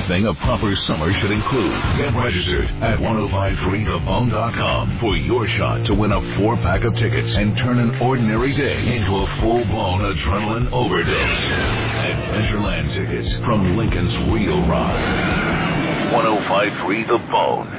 everything a proper summer should include. Get registered at 1053thebone.com for your shot to win a 4-pack of tickets and turn an ordinary day into a full-blown adrenaline overdose. Adventureland tickets from Lincoln's Real Rock. 1053 The Bone.